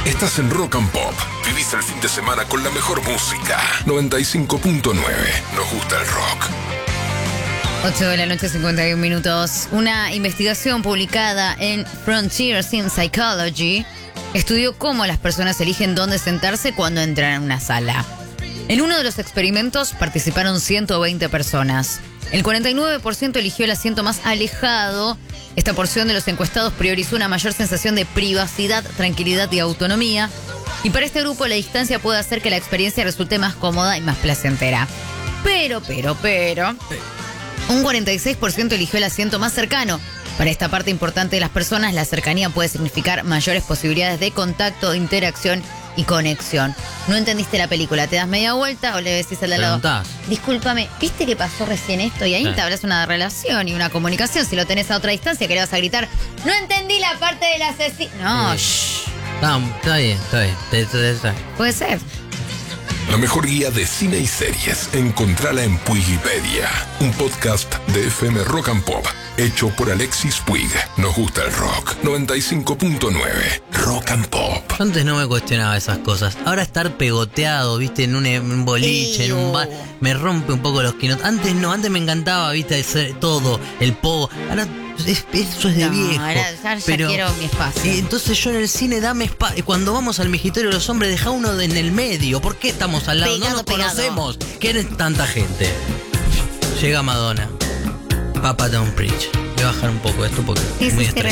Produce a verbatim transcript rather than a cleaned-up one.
Estás en Rock and Pop. Vivís el fin de semana con la mejor música. noventa y cinco punto nueve. Nos gusta el rock. ocho de la noche, cincuenta y un minutos. Una investigación publicada en Frontiers in Psychology estudió cómo las personas eligen dónde sentarse cuando entran en una sala. En uno de los experimentos participaron ciento veinte personas. El cuarenta y nueve por ciento eligió el asiento más alejado. Esta porción de los encuestados priorizó una mayor sensación de privacidad, tranquilidad y autonomía. Y para este grupo la distancia puede hacer que la experiencia resulte más cómoda y más placentera. Pero, pero, pero... un cuarenta y seis por ciento eligió el asiento más cercano. Para esta parte importante de las personas, la cercanía puede significar mayores posibilidades de contacto, interacción y conexión. ¿No entendiste la película? ¿Te das media vuelta o le decís al de al lado? Preguntás. Discúlpame, ¿viste que pasó recién esto? Y ahí Sí. te hablas una relación y una comunicación. Si lo tenés a otra distancia, que le vas a gritar, no entendí la parte del asesino. No, Sí. shh. Está, está bien, está bien. Te- te- te- Puede ser. La mejor guía de cine y series. Encontrala en Puigipedia. Un podcast de F M Rock and Pop. Hecho por Alexis Puig. Nos gusta el rock. noventa y cinco punto nueve. Rock and Pop. Yo antes no me cuestionaba esas cosas. Ahora estar pegoteado, viste, en un, en un boliche, en un bar, me rompe un poco los quinos. Antes no, antes me encantaba, viste, hacer todo, el pogo. Ahora es- eso es de No, viejo. ahora ya, ya pero, quiero mi espacio. eh, entonces yo en el cine dame espacio. Cuando vamos al migitorio de los hombres, deja uno en el medio. ¿Por qué estamos al lado? Pegado, no nos pegado. conocemos. ¿Quién es tanta gente? Llega Madonna. Papa Don't Preach. Voy a bajar un poco esto porque Sí, es muy sí, sí, estresante.